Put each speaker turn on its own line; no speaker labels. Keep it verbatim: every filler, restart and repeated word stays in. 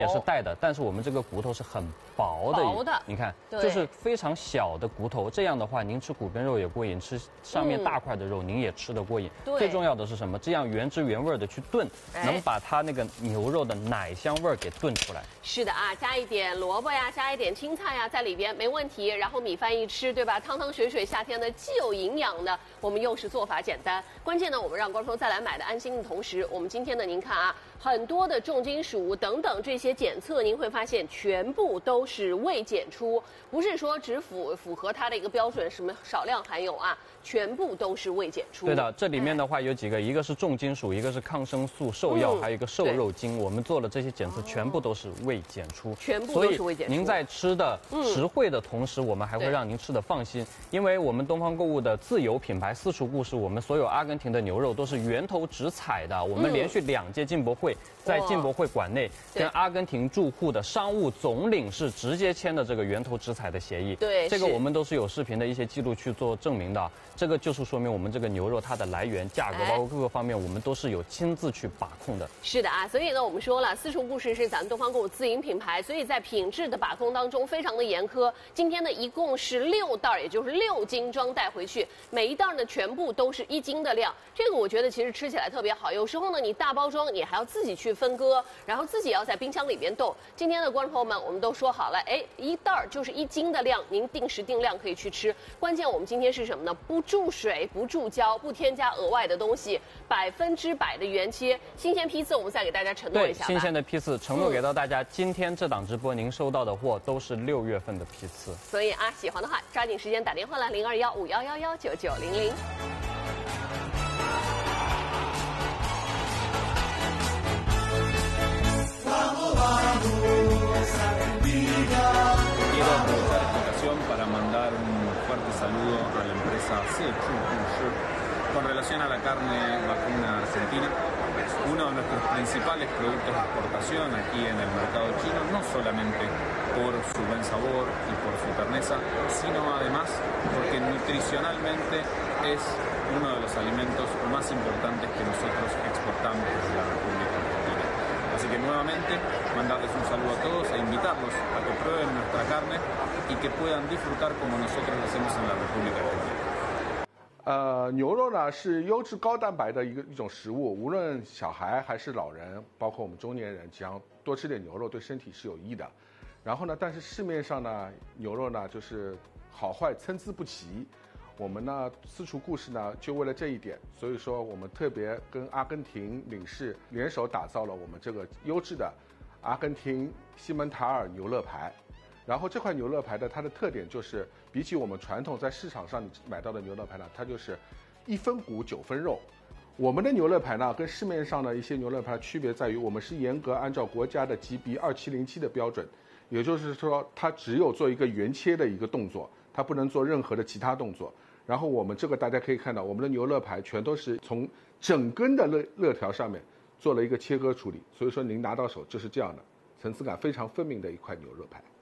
也是带的，但是我们这个骨头是很薄的，
薄的，
你看，就是非常小的骨头。这样的话，您吃骨边肉也过瘾，吃上面大块的肉您也吃得过瘾。
对，
最重要的是什么？这样原汁原味的去炖，能把它那个牛肉的奶香味儿给炖出来。
是的啊，加一点萝卜呀，加一点青菜呀，在里边没问题。然后米饭一吃，对吧？汤汤水水，夏天的既有营养的，我们又是做法简单。关键呢，我们让观众再来买的安心的同时，我们今天呢，您看啊，很多的重金属等等这些检测，您会发现全部都是未检出，不是说只符符合它的一个标准，什么少量含有啊，全部都是未检出。
对的，这里面的话有几个，一个是重金属，一个是抗生素、兽药，嗯、还有一个瘦肉精。我们做了这些检测，全部都是未检出，
全部都是未检出。
您在吃的实惠的同时，我们还会让您吃的放心，因为我们东方购物的自有品牌私厨故事，我们所有阿根廷的牛肉都是源头直采的。我们连续两届进博会，在进博会馆内跟阿根廷驻沪的商务总领事直接签的这个源头直采的协议。
对，
这个我们都是有视频的一些记录去做证明的。这个就是说明我们这个牛肉它的来源、价格，包括各个方面，我们都是有亲自去把控的。
是的啊，所以呢，我们说了，私厨故事是咱们东方购物自营品牌，所以在品质的把控当中非常的严苛。今天呢，一共是六袋，也就是六斤装带回去，每一袋呢全部都是一斤的量。这个我觉得其实吃起来特别好。有时候呢，你大包装你还要自己去分割，然后自己要在冰箱里边冻。今天的观众朋友们，我们都说好了，哎，一袋就是一斤的量，您定时定量可以去吃。关键我们今天是什么呢？不注水，不注胶，不添加额外的东西，百分之百的原切，新鲜批次，我们再给大家承诺一下吧。
对，新鲜的批次承诺给到大家，嗯、今天这档直播您收到的货都是六月份的批次。
所以啊，喜欢的话抓紧时间打电话来零二幺五幺幺幺九九零零。
Para mandar un fuerte saludo a la empresa Sechucuyur con relación a la carne vacuna argentina, uno de nuestros principales productos de exportación aquí en el mercado chino, no solamente por su buen sabor y por su terneza, sino además porque nutricionalmente es uno de los alimentos más importantes que nosotros exportamos desde la República Argentina. Así que nuevamente mandarles un saludo a todos e invitarlos a que prueben nuestra carne y que puedan disfrutar como nosotros lo hacemos en la República Argentina.
呃，牛肉呢是优质高蛋白的一个一种食物，无论小孩还是老人，包括我们中年人，只要多吃点牛肉，对身体是有益的。然后呢，但是市面上呢，牛肉呢就是好坏参差不齐。我们呢，私厨故事呢，就为了这一点，所以说我们特别跟阿根廷领事联手打造了我们这个优质的阿根廷西门塔尔牛肋排。然后这块牛肋排的它的特点就是，比起我们传统在市场上买到的牛肋排呢，它就是一分骨九分肉。我们的牛肋排呢，跟市面上的一些牛肋排区别在于，我们是严格按照国家的 G B 二七零七的标准，也就是说，它只有做一个原切的一个动作，它不能做任何的其他动作。然后我们这个大家可以看到，我们的牛肋排全都是从整根的肋肋条上面做了一个切割处理，所以说您拿到手就是这样的，层次感非常分明的一块牛肋排。